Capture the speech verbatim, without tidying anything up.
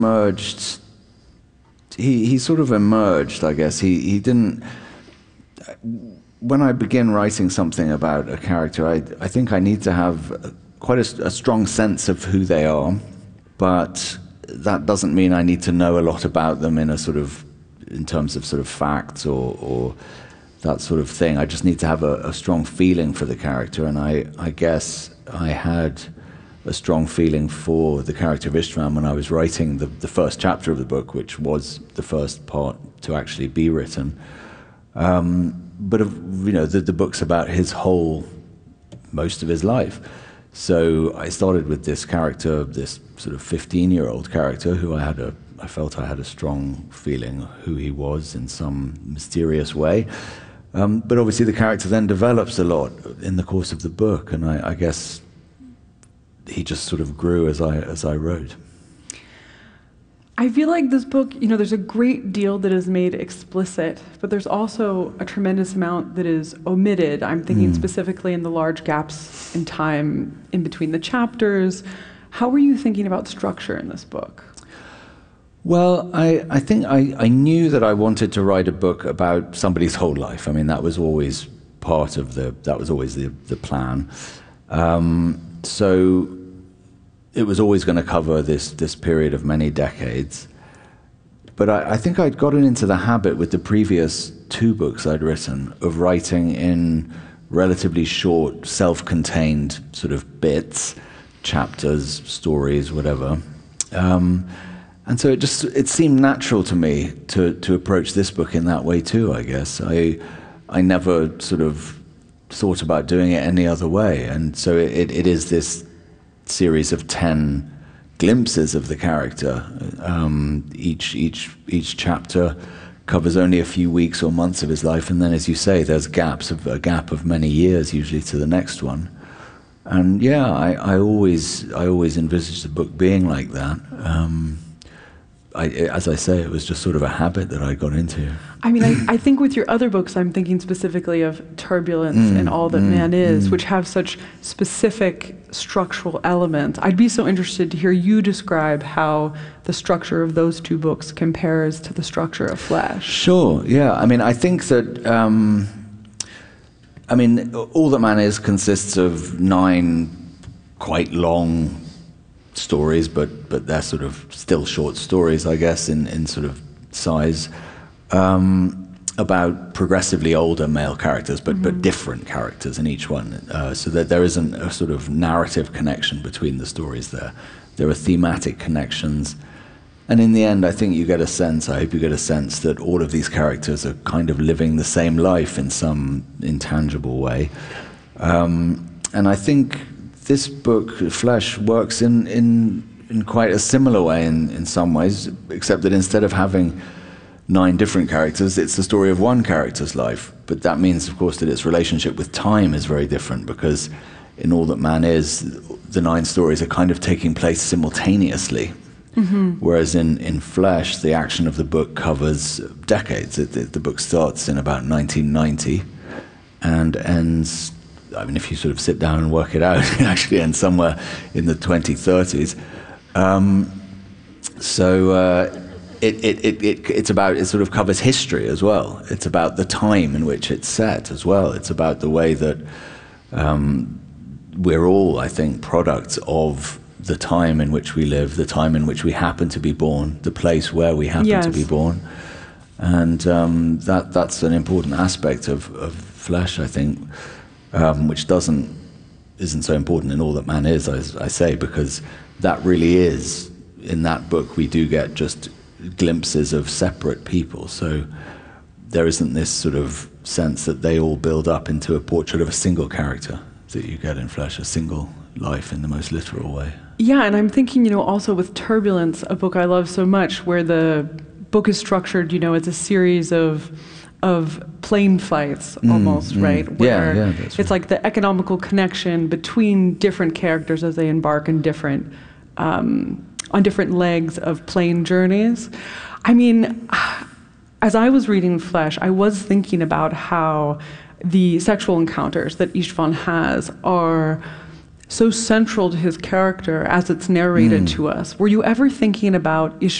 emerged, he, he sort of emerged, I guess. He, he didn't, when I begin writing something about a character, I, I think I need to have quite a, a strong sense of who they are, but that doesn't mean I need to know a lot about them in a sort of, in terms of sort of facts or, or that sort of thing. I just need to have a, a strong feeling for the character, and I, I guess I had a strong feeling for the character of Istvan when I was writing the, the first chapter of the book, which was the first part to actually be written. Um, but, you know, the, the book's about his whole, most of his life. So I started with this character, this sort of fifteen-year-old character who I had a, I felt I had a strong feeling who he was in some mysterious way. Um, but obviously the character then develops a lot in the course of the book, and I, I guess he just sort of grew as I, as I wrote. I feel like this book, you know, there's a great deal that is made explicit, but there's also a tremendous amount that is omitted. I'm thinking mm. specifically in the large gaps in time in between the chapters. How were you thinking about structure in this book? Well, I, I think I, I knew that I wanted to write a book about somebody's whole life. I mean, that was always part of the, that was always the, the plan. Um, so it was always going to cover this, this period of many decades. But I, I think I'd gotten into the habit with the previous two books I'd written of writing in relatively short, self-contained sort of bits, chapters, stories, whatever. Um, and so it just, it seemed natural to me to, to approach this book in that way too, I guess. I, I never sort of thought about doing it any other way. And so it, it is this series of ten glimpses of the character. Um, each, each, each chapter covers only a few weeks or months of his life, and then, as you say, there's gaps of a gap of many years, usually, to the next one. And yeah, I, I always, I always envisaged the book being like that. Um, I, as I say, it was just sort of a habit that I got into. I mean, I, I think with your other books, I'm thinking specifically of Turbulence mm, and All That mm, Man Is, mm. which have such specific structural elements. I'd be so interested to hear you describe how the structure of those two books compares to the structure of Flesh. Sure, yeah. I mean, I think that, um, I mean, All That Man Is consists of nine quite long stories, but but they're sort of still short stories, I guess, in, in sort of size, um, about progressively older male characters, but, mm-hmm. but different characters in each one, uh, so that there isn't a sort of narrative connection between the stories there. There are thematic connections, and in the end, I think you get a sense, I hope you get a sense, that all of these characters are kind of living the same life in some intangible way. Um, and I think this book, Flesh, works in, in, in quite a similar way in, in some ways, except that instead of having nine different characters, it's the story of one character's life. But that means, of course, that its relationship with time is very different, because in All That Man Is, the nine stories are kind of taking place simultaneously. Mm-hmm. Whereas in, in Flesh, the action of the book covers decades. It, it, the book starts in about nineteen ninety and ends, I mean, if you sort of sit down and work it out, it actually ends somewhere in the twenty thirties. Um, so uh, it, it, it, it, it's about, it sort of covers history as well. It's about the time in which it's set as well. It's about the way that um, we're all, I think, products of the time in which we live, the time in which we happen to be born, the place where we happen yes. to be born. And um, that that's an important aspect of, of Flesh, I think. Um, which doesn't, isn't so important in All That Man Is, as I say, because that really is, in that book, we do get just glimpses of separate people. So there isn't this sort of sense that they all build up into a portrait of a single character that you get in Flesh, a single life in the most literal way. Yeah, and I'm thinking, you know, also with Turbulence, a book I love so much, where the book is structured, you know, as a series of of plane fights almost, mm, right? Mm. Where yeah, yeah, that's it's right. like the economical connection between different characters as they embark in different, um, on different legs of plane journeys. I mean, as I was reading Flesh, I was thinking about how the sexual encounters that Istvan has are so central to his character as it's narrated Mm. to us. Were you ever thinking about, is